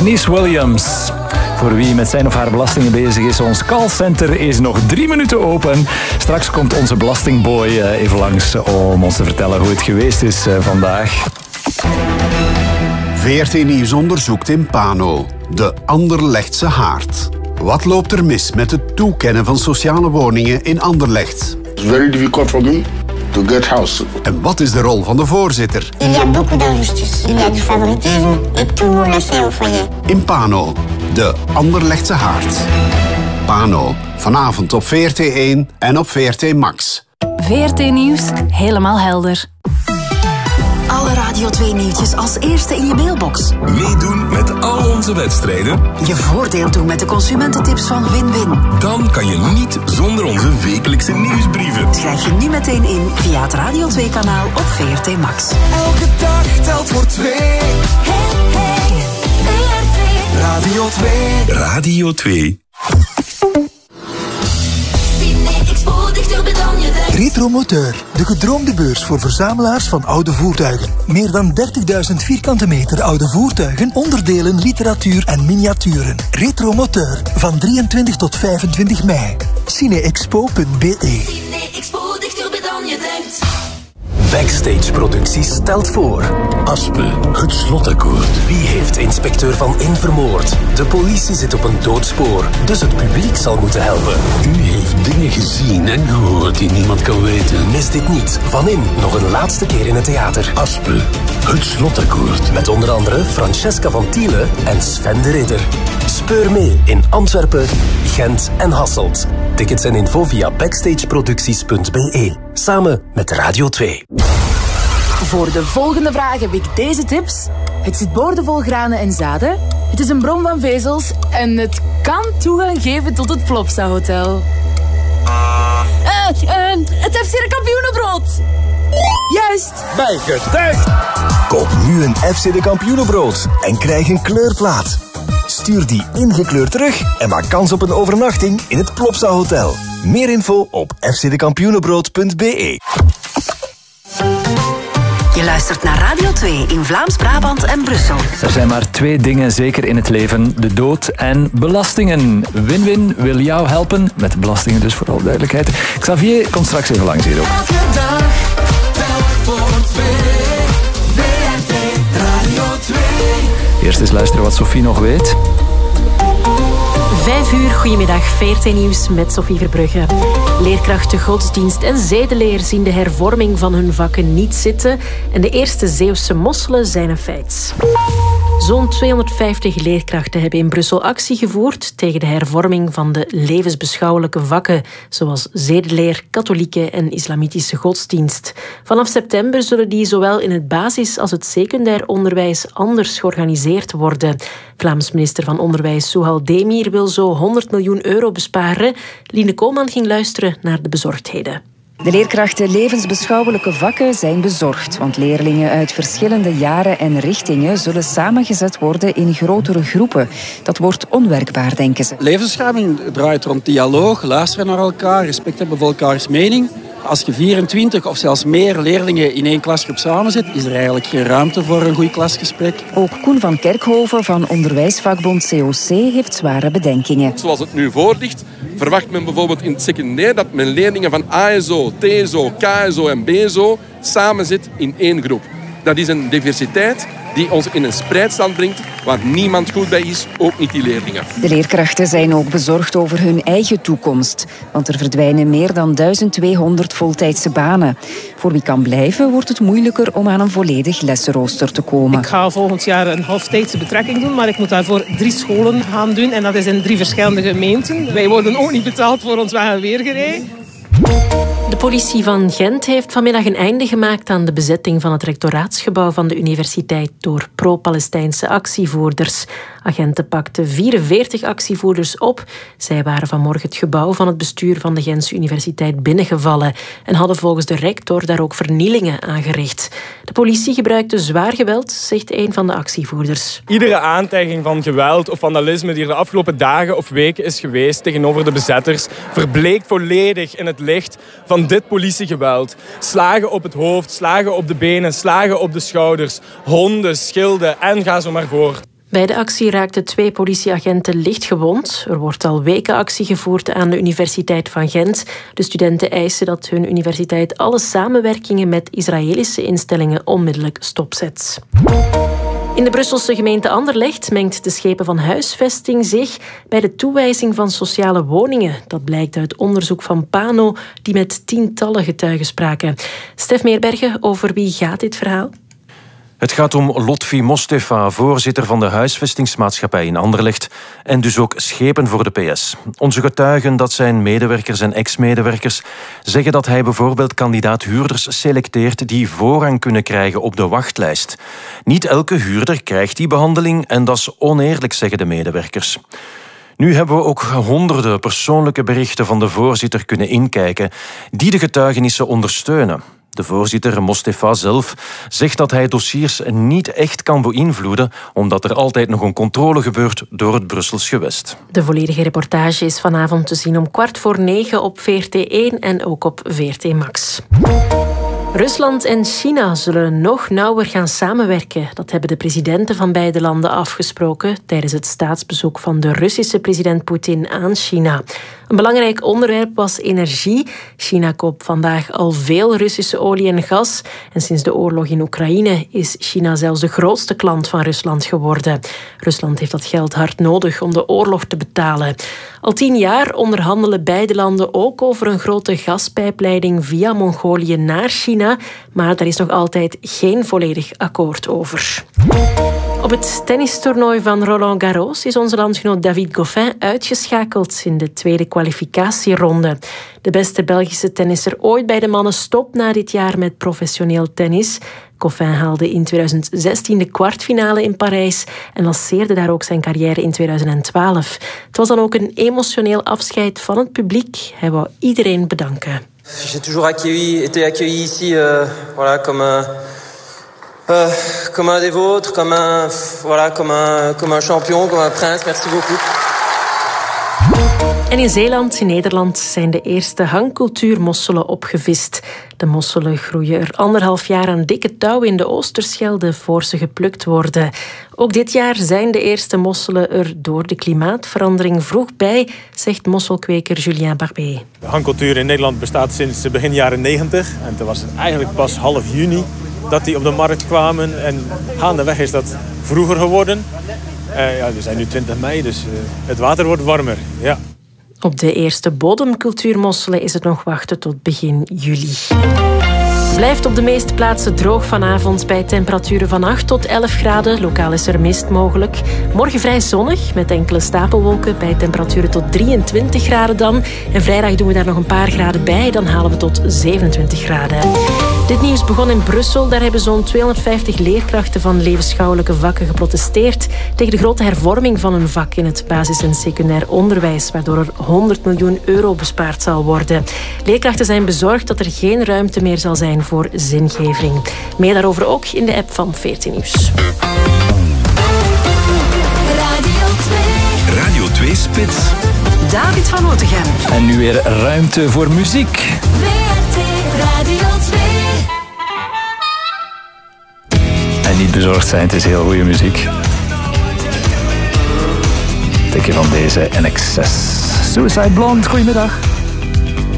Denise Williams. Voor wie met zijn of haar belastingen bezig is, ons callcenter is nog 3 minuten open. Straks komt onze belastingboy even langs om ons te vertellen hoe het geweest is vandaag. VRT Nieuws onderzoekt in Pano. De Anderlechtse haard. Wat loopt er mis met het toekennen van sociale woningen in Anderlecht? It's very difficult for me to get house. En wat is de rol van de voorzitter? Il y a beaucoup d'injustice. Il y a du favoritisme et tout le monde laisse au foyer. In Pano, de Anderlechtse haard. Pano, vanavond op VRT1 en op VRT Max. VRT Nieuws, helemaal helder. Alle Radio 2 nieuwtjes als eerste in je mailbox. Meedoen met al onze wedstrijden. Je voordeel doen met de consumententips van Win-Win. Dan kan je niet zonder onze wekelijkse nieuwsbrieven. Schrijf je nu meteen in via het Radio 2 kanaal op VRT Max. Elke dag telt voor 2. Hey, VRT. Radio 2. Radio 2. Retromoteur, de gedroomde beurs voor verzamelaars van oude voertuigen. Meer dan 30.000 vierkante meter oude voertuigen, onderdelen, literatuur en miniaturen. Retromoteur, van 23 tot 25 mei. Cineexpo.be. Cine-Expo, dichterbij dan je denkt. Backstage Producties stelt voor Aspe, het slotakkoord. Wie heeft inspecteur Van In vermoord? De politie zit op een doodspoor, dus het publiek zal moeten helpen. U heeft dingen gezien en gehoord die niemand kan weten. Mis dit niet. Van In nog een laatste keer in het theater. Aspe, het slotakkoord. Met onder andere Francesca van Thiele en Sven de Ridder. Speur mee in Antwerpen, Gent en Hasselt. Tickets en info via backstageproducties.be. Samen met Radio 2. Voor de volgende vraag heb ik deze tips. Het zit boordevol granen en zaden. Het is een bron van vezels. En het kan toegang geven tot het Plopsa Hotel. Het FC de Kampioenenbrood. Juist. Bijgetuigd. Koop nu een FC de Kampioenenbrood en krijg een kleurplaat. Stuur die ingekleurd terug en maak kans op een overnachting in het Plopsa Hotel. Meer info op fcdekampioenenbrood.be. Je luistert naar Radio 2 in Vlaams-Brabant en Brussel. Er zijn maar 2 dingen zeker in het leven. De dood en belastingen. Win-Win wil jou helpen. Met belastingen dus, voor alle duidelijkheid. Xavier komt straks even langs hier ook. Elke dag telt voor 2. VRT Radio 2. Eerst eens luisteren wat Sophie nog weet. 5 uur, goedemiddag, VRT Nieuws met Sophie Verbrugge. Leerkrachten godsdienst en zedeleer zien de hervorming van hun vakken niet zitten en de eerste Zeeuwse mosselen zijn een feit. Zo'n 250 leerkrachten hebben in Brussel actie gevoerd tegen de hervorming van de levensbeschouwelijke vakken, zoals zedeleer, katholieke en islamitische godsdienst. Vanaf september zullen die zowel in het basis- als het secundair onderwijs anders georganiseerd worden. Vlaams minister van Onderwijs Souhal Demir wil zo 100 miljoen euro besparen. Line Koolman ging luisteren naar de bezorgdheden. De leerkrachten levensbeschouwelijke vakken zijn bezorgd, want leerlingen uit verschillende jaren en richtingen zullen samengezet worden in grotere groepen. Dat wordt onwerkbaar, denken ze. Levensbeschouwing draait rond dialoog, luisteren naar elkaar, respect hebben voor elkaars mening. Als je 24 of zelfs meer leerlingen in één klasgroep samenzet, is er eigenlijk geen ruimte voor een goed klasgesprek. Ook Koen van Kerkhoven van onderwijsvakbond COC heeft zware bedenkingen. Zoals het nu voor ligt, verwacht men bijvoorbeeld in het secundair dat men leerlingen van ASO, TSO, KSO en BSO samenzet in één groep. Dat is een diversiteit die ons in een spreidstand brengt waar niemand goed bij is, ook niet die leerlingen. De leerkrachten zijn ook bezorgd over hun eigen toekomst, want er verdwijnen meer dan 1200 voltijdse banen. Voor wie kan blijven, wordt het moeilijker om aan een volledig lessenrooster te komen. Ik ga volgend jaar een halftijdse betrekking doen, maar ik moet daarvoor 3 scholen gaan doen en dat is in 3 verschillende gemeenten. Wij worden ook niet betaald voor ons weg- en weergerij. De politie van Gent heeft vanmiddag een einde gemaakt aan de bezetting van het rectoraatsgebouw van de universiteit door pro-Palestijnse actievoerders. Agenten pakten 44 actievoerders op. Zij waren vanmorgen het gebouw van het bestuur van de Gentse Universiteit binnengevallen en hadden volgens de rector daar ook vernielingen aangericht. De politie gebruikte zwaar geweld, zegt een van de actievoerders. Iedere aantijging van geweld of vandalisme die er de afgelopen dagen of weken is geweest tegenover de bezetters, verbleekt volledig in het licht van dit politiegeweld. Slagen op het hoofd, slagen op de benen, slagen op de schouders, honden, schilden en ga zo maar voort. Bij de actie raakten 2 politieagenten licht gewond. Er wordt al weken actie gevoerd aan de Universiteit van Gent. De studenten eisen dat hun universiteit alle samenwerkingen met Israëlische instellingen onmiddellijk stopzet. In de Brusselse gemeente Anderlecht mengt de schepen van huisvesting zich bij de toewijzing van sociale woningen. Dat blijkt uit onderzoek van Pano, die met tientallen getuigen spraken. Stef Meerbergen, over wie gaat dit verhaal? Het gaat om Lotfi Mostefa, voorzitter van de huisvestingsmaatschappij in Anderlecht en dus ook schepen voor de PS. Onze getuigen, dat zijn medewerkers en ex-medewerkers, zeggen dat hij bijvoorbeeld kandidaat-huurders selecteert die voorrang kunnen krijgen op de wachtlijst. Niet elke huurder krijgt die behandeling en dat is oneerlijk, zeggen de medewerkers. Nu hebben we ook honderden persoonlijke berichten van de voorzitter kunnen inkijken die de getuigenissen ondersteunen. De voorzitter, Mostefa zelf, zegt dat hij dossiers niet echt kan beïnvloeden, omdat er altijd nog een controle gebeurt door het Brussels gewest. De volledige reportage is vanavond te zien om 9:15 op VRT1 en ook op VRT Max. Rusland en China zullen nog nauwer gaan samenwerken. Dat hebben de presidenten van beide landen afgesproken tijdens het staatsbezoek van de Russische president Poetin aan China. Een belangrijk onderwerp was energie. China koopt vandaag al veel Russische olie en gas. En sinds de oorlog in Oekraïne is China zelfs de grootste klant van Rusland geworden. Rusland heeft dat geld hard nodig om de oorlog te betalen. Al 10 jaar onderhandelen beide landen ook over een grote gaspijpleiding via Mongolië naar China. Maar daar is nog altijd geen volledig akkoord over. Op het tennistoernooi van Roland Garros is onze landgenoot David Goffin uitgeschakeld in de tweede kwalificatieronde. De beste Belgische tennisser ooit bij de mannen stopt na dit jaar met professioneel tennis. Goffin haalde in 2016 de kwartfinale in Parijs en lanceerde daar ook zijn carrière in 2012. Het was dan ook een emotioneel afscheid van het publiek. Hij wou iedereen bedanken. J'ai toujours été accueilli ici voilà, comme un des vôtres, comme un champion, comme un prince. Merci beaucoup. En in Zeeland, in Nederland, zijn de eerste hangcultuurmosselen opgevist. De mosselen groeien er 1,5 jaar aan dikke touw in de Oosterschelde voor ze geplukt worden. Ook dit jaar zijn de eerste mosselen er door de klimaatverandering vroeg bij, zegt mosselkweker Julien Barbé. De hangcultuur in Nederland bestaat sinds begin jaren 90. En toen was het eigenlijk pas half juni dat die op de markt kwamen. En gaandeweg is dat vroeger geworden. We zijn nu 20 mei, dus het water wordt warmer. Ja. Op de eerste bodemcultuurmosselen is het nog wachten tot begin juli. Het blijft op de meeste plaatsen droog vanavond bij temperaturen van 8 tot 11 graden. Lokaal is er mist mogelijk. Morgen vrij zonnig met enkele stapelwolken bij temperaturen tot 23 graden dan. En vrijdag doen we daar nog een paar graden bij. Dan halen we tot 27 graden. Dit nieuws begon in Brussel. Daar hebben zo'n 250 leerkrachten van levensschouwelijke vakken geprotesteerd tegen de grote hervorming van een vak in het basis- en secundair onderwijs, waardoor er 100 miljoen euro bespaard zal worden. Leerkrachten zijn bezorgd dat er geen ruimte meer zal zijn voor zingeving. Meer daarover ook in de app van 14 Nieuws. Radio 2 Spits. David van Otegem. En nu weer ruimte voor muziek. VRT Radio 2. En niet bezorgd zijn, het is heel goede muziek. Denk je van deze NXS. Suicide Blonde, goedemiddag.